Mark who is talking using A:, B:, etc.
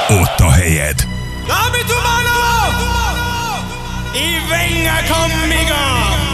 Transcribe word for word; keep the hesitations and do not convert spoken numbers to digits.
A: ott a helyed.
B: Dame tu mano y venga conmigo.